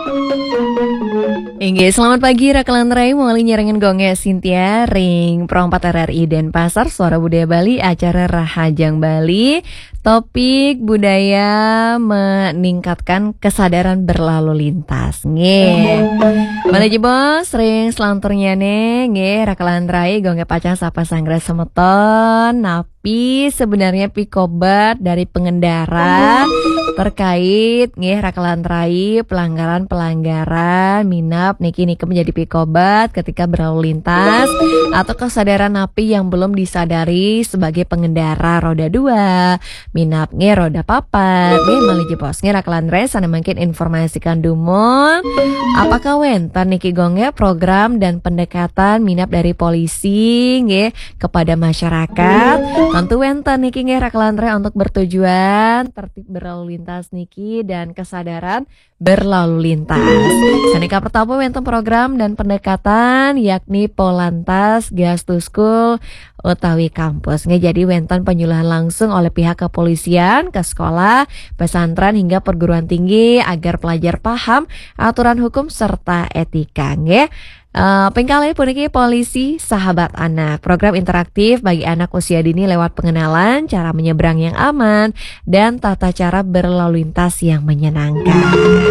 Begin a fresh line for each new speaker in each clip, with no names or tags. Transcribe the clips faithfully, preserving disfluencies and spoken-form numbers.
Inggih, selamat pagi Rakalan Rai, Mali nyerengen gonge Cynthia Ring Perompat R R I Denpasar, Suara Budaya Bali, acara Rahajang Bali. Topik budaya meningkatkan kesadaran berlalu lintas. Nge. Mana bos, sering selanturnya nih, nge Rakalan Rai gonge pacang sapa sanggra semeton. Napi sebenarnya pikobat dari pengendara terkait nge Rakalan Rai pelanggaran-pelanggaran minap niki niki menjadi pikobat ketika berlalu lintas atau kesadaran napi yang belum disadari sebagai pengendara roda dua. Minap nge roda papat nge maliji bos nge Rakalan Rai sana mungkin informasikan dumon apakah wenten niki gonge program dan pendekatan minap dari polisi nge kepada masyarakat. Tentu wenten niki nge Rakalan Rai untuk bertujuan tertib berlalu lintas niki dan kesadaran berlalu lintas. Sanika pertama wenten program dan pendekatan yakni Polantas Gastu School utawi kampus. Nge jadi wenten penyuluhan langsung oleh pihak kepolisian ke sekolah, pesantren hingga perguruan tinggi agar pelajar paham aturan hukum serta etika. Nge Uh, pengkali puniki polisi sahabat anak, program interaktif bagi anak usia dini lewat pengenalan cara menyeberang yang aman dan tata cara berlalu lintas yang menyenangkan.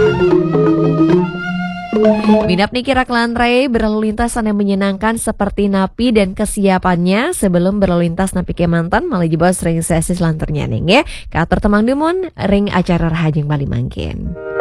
Minap niki Rakalan Rai berlalu lintas yang menyenangkan seperti napi dan kesiapannya sebelum berlalu lintas napi kemantan malah jebos ring sesi selanturnya nih ya. Katur temang demun ring acara Rahajeng Bali mangkin.